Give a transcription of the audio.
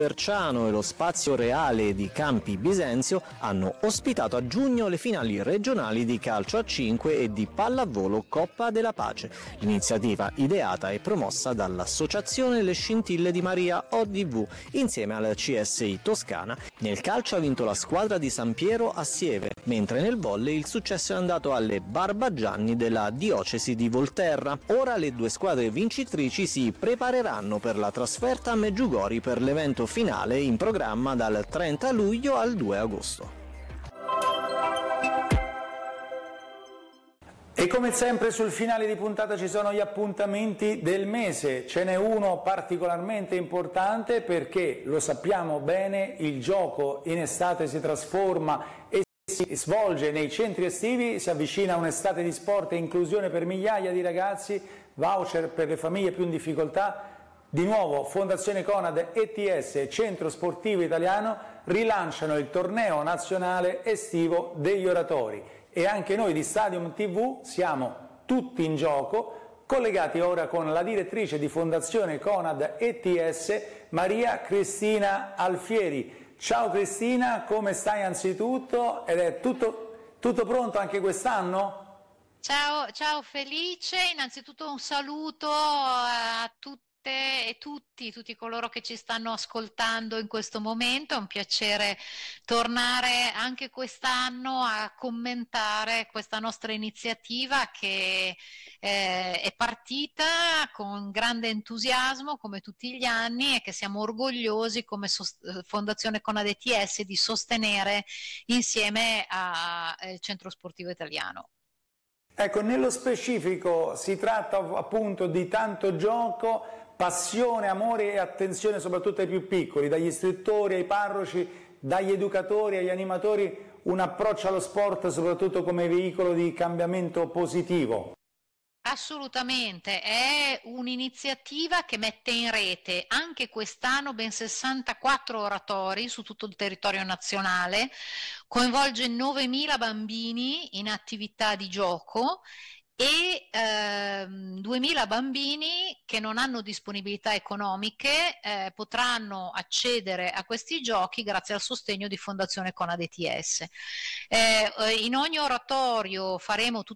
Verciano e lo Spazio Reale di Campi Bisenzio hanno ospitato a giugno le finali regionali di calcio a 5 e di pallavolo Coppa della Pace, l'iniziativa ideata e promossa dall'Associazione Le Scintille di Maria ODV insieme al CSI Toscana. Nel calcio ha vinto la squadra di San Piero a Sieve, mentre nel volley il successo è andato alle Barbagianni della diocesi di Volterra. Ora le due squadre vincitrici si prepareranno per la trasferta a Meggiugori per l'evento finale in programma dal 30 luglio al 2 agosto. E come sempre sul finale di puntata ci sono gli appuntamenti del mese. Ce n'è uno particolarmente importante perché, lo sappiamo bene, il gioco in estate si trasforma e si svolge nei centri estivi, si avvicina un'estate di sport e inclusione per migliaia di ragazzi, voucher per le famiglie più in difficoltà. Di nuovo Fondazione Conad, ETS e Centro Sportivo Italiano rilanciano il torneo nazionale estivo degli oratori e anche noi di Stadium TV siamo tutti in gioco, collegati ora con la direttrice di Fondazione Conad ETS, Maria Cristina Alfieri. Ciao Cristina, come stai anzitutto? Ed è tutto pronto anche quest'anno? Ciao Felice, innanzitutto un saluto a tutte e tutti coloro che ci stanno ascoltando in questo momento. È un piacere tornare anche quest'anno a commentare questa nostra iniziativa che è partita con grande entusiasmo come tutti gli anni e che siamo orgogliosi come Fondazione Conad ETS di sostenere insieme al Centro Sportivo Italiano. Ecco, nello specifico si tratta appunto di tanto gioco, passione, amore e attenzione soprattutto ai più piccoli, dagli istruttori ai parroci, dagli educatori agli animatori, un approccio allo sport soprattutto come veicolo di cambiamento positivo. Assolutamente, è un'iniziativa che mette in rete anche quest'anno ben 64 oratori su tutto il territorio nazionale, coinvolge 9.000 bambini in attività di gioco e 2.000 bambini che non hanno disponibilità economiche potranno accedere a questi giochi grazie al sostegno di Fondazione Conad ETS. In ogni oratorio faremo tutta